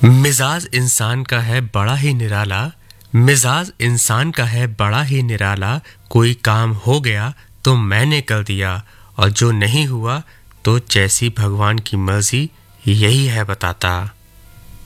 मिजाज इंसान का है बड़ा ही निराला। मिजाज इंसान का है बड़ा ही निराला। कोई काम हो गया तो मैंने कर दिया, और जो नहीं हुआ तो जैसी भगवान की मर्जी यही है बताता।